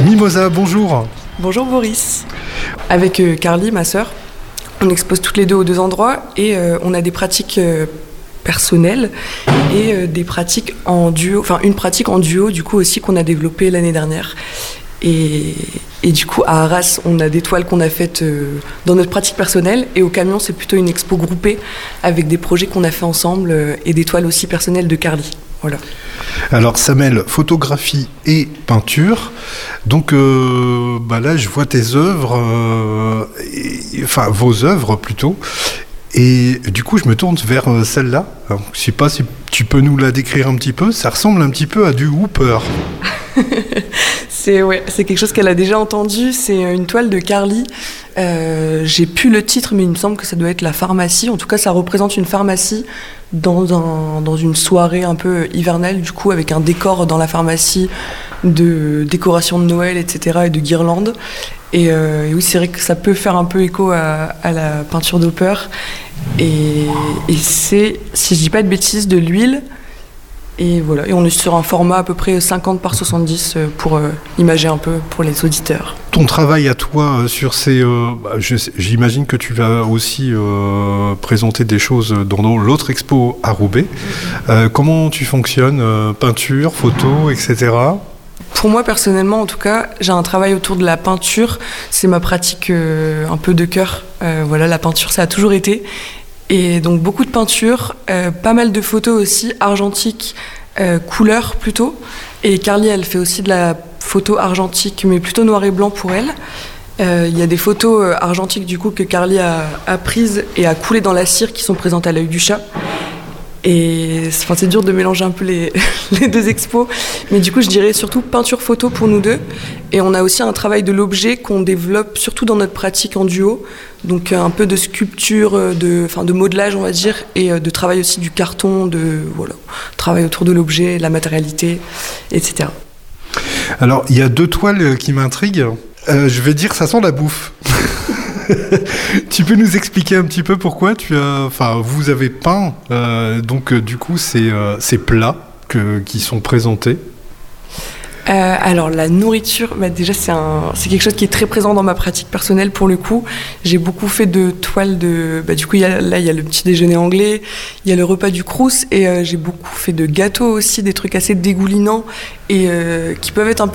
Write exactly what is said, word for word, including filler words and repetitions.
Mimosa, bonjour. Bonjour Boris. Avec euh, Carly, ma sœur, on expose toutes les deux aux deux endroits et euh, on a des pratiques euh, personnelles et euh, des pratiques en duo, enfin une pratique en duo du coup aussi qu'on a développée l'année dernière. Et, et du coup à Arras, on a des toiles qu'on a faites euh, dans notre pratique personnelle et au camion c'est plutôt une expo groupée avec des projets qu'on a fait ensemble euh, et des toiles aussi personnelles de Carly. Voilà. Alors ça mêle photographie et peinture. Donc euh, bah là je vois tes œuvres, euh, et, enfin vos œuvres plutôt. Et du coup je me tourne vers celle-là. Alors, je ne sais pas si tu peux nous la décrire un petit peu. Ça ressemble un petit peu à du Hooper. c'est, ouais, c'est quelque chose qu'elle a déjà entendu. C'est une toile de Carly. Euh, j'ai plus le titre, mais il me semble que ça doit être la pharmacie. En tout cas, ça représente une pharmacie dans, un, dans une soirée un peu hivernale, du coup, avec un décor dans la pharmacie de décoration de Noël, et cetera, et de guirlandes. Et, euh, et oui, c'est vrai que ça peut faire un peu écho à, à la peinture d'Hooper. Et, et c'est, si je dis pas de bêtises, de l'huile. Et voilà, et on est sur un format à peu près cinquante par soixante-dix pour euh, imager un peu pour les auditeurs. Ton travail à toi euh, sur ces... Euh, bah, je, j'imagine que tu vas aussi euh, présenter des choses dans l'autre expo à Roubaix. Euh, comment tu fonctionnes euh, peinture, photo, et cetera. Pour moi, personnellement, en tout cas, j'ai un travail autour de la peinture. C'est ma pratique euh, un peu de cœur. Euh, voilà, la peinture, ça a toujours été. Et donc beaucoup de peinture, euh, pas mal de photos aussi, argentiques, euh, couleur plutôt. Et Carly, elle fait aussi de la photo argentique, mais plutôt noir et blanc pour elle. Il euh, y a des photos euh, argentiques du coup que Carly a, a prises et a coulées dans la cire qui sont présentes à l'œil du chat. Et enfin, c'est dur de mélanger un peu les, les deux expos, mais du coup je dirais surtout peinture photo pour nous deux. Et on a aussi un travail de l'objet qu'on développe surtout dans notre pratique en duo, donc un peu de sculpture, de, enfin, de modelage on va dire, et de travail aussi du carton, de voilà, travail autour de l'objet, de la matérialité, et cetera. Alors il y a deux toiles qui m'intriguent. Euh, je vais dire ça sent la bouffe. Tu peux nous expliquer un petit peu pourquoi tu as, enfin, vous avez peint, euh, donc euh, du coup, ces, euh, ces plats que, qui sont présentés. Euh, alors la nourriture, bah déjà c'est, un, c'est quelque chose qui est très présent dans ma pratique personnelle pour le coup. J'ai beaucoup fait de toiles de... Bah, du coup, y a, là il y a le petit déjeuner anglais, il y a le repas du Crous et euh, j'ai beaucoup fait de gâteaux aussi, des trucs assez dégoulinants et euh, qui peuvent être un peu